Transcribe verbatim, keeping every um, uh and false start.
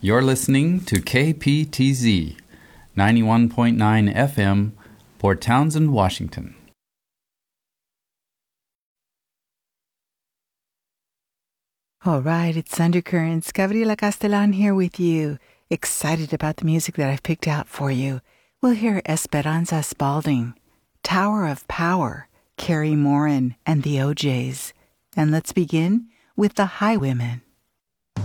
You're listening to K P T Z, ninety-one point nine F M, Port Townsend, Washington. All right, it's Undercurrents. Gabriela Castellan here with you. Excited about the music that I've picked out for you. We'll hear Esperanza Spalding, Tower of Power, Carrie Morin, and the O Js. And let's begin with the Highwomen.